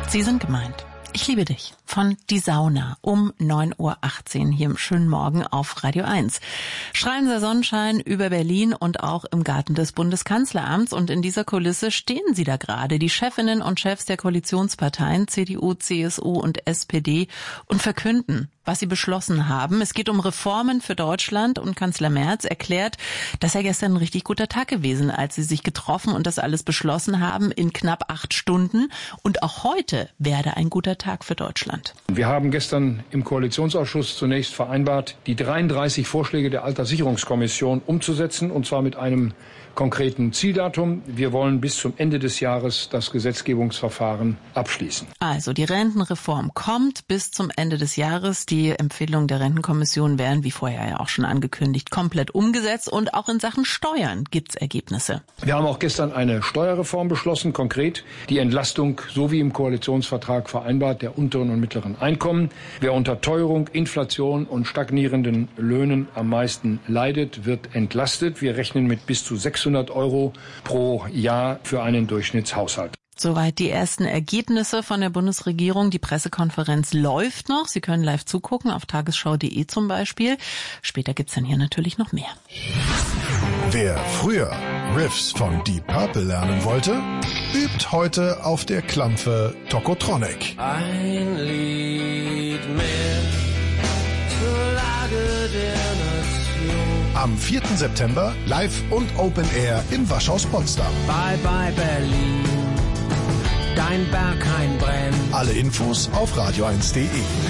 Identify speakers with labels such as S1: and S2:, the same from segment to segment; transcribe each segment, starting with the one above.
S1: Sie sind gemeint. Ich liebe dich von Die Sauna um 9.18 Uhr hier im schönen Morgen auf Radio 1. Strahlender Sonnenschein über Berlin und auch im Garten des Bundeskanzleramts. Und in dieser Kulisse stehen sie da gerade, die Chefinnen und Chefs der Koalitionsparteien CDU, CSU und SPD und verkünden, was sie beschlossen haben. Es geht um Reformen für Deutschland und Kanzler Merz erklärt, das sei gestern ein richtig guter Tag gewesen, als sie sich getroffen und das alles beschlossen haben in knapp 8 Stunden. Und auch heute werde ein guter Tag für Deutschland.
S2: Wir haben gestern im Koalitionsausschuss zunächst vereinbart, die 33 Vorschläge der Alterssicherungskommission umzusetzen, und zwar mit einem konkreten Zieldatum. Wir wollen bis zum Ende des Jahres das Gesetzgebungsverfahren abschließen.
S1: Also die Rentenreform kommt bis zum Ende des Jahres. Die Empfehlungen der Rentenkommission werden, wie vorher ja auch schon angekündigt, komplett umgesetzt. Und auch in Sachen Steuern gibt's Ergebnisse.
S2: Wir haben auch gestern eine Steuerreform beschlossen, konkret die Entlastung, so wie im Koalitionsvertrag vereinbart, der unteren und mittleren Einkommen. Wer unter Teuerung, Inflation und stagnierenden Löhnen am meisten leidet, wird entlastet. Wir rechnen mit bis zu 600 € pro Jahr für einen Durchschnittshaushalt.
S1: Soweit die ersten Ergebnisse von der Bundesregierung. Die Pressekonferenz läuft noch. Sie können live zugucken auf tagesschau.de zum Beispiel. Später gibt's dann hier natürlich noch mehr.
S3: Wer früher Riffs von Deep Purple lernen wollte, übt heute auf der Klampfe Tokotronic.
S4: Ein Lied mehr zur Lage der Nation.
S3: Am 4. September live und Open Air im Waschhaus Potsdam.
S4: Bye bye Berlin, dein Berghain brennt.
S3: Alle Infos auf radio1.de.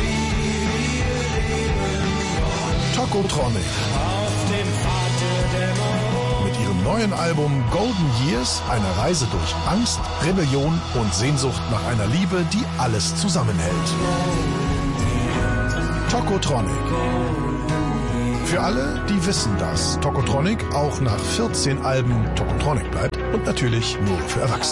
S3: Tokotronic.
S4: Auf dem Pfad der Dämmerung.
S3: Mit ihrem neuen Album Golden Years eine Reise durch Angst, Rebellion und Sehnsucht nach einer Liebe, die alles zusammenhält. Tokotronic. Für alle, die wissen, dass Tokotronic auch nach 14 Alben Tokotronic bleibt und natürlich nur für Erwachsene.